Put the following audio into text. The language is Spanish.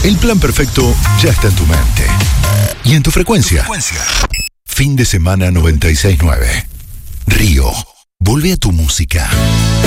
El plan perfecto ya está en tu mente. Y en tu frecuencia. Fin de semana 96.9. Río. Vuelve a tu música.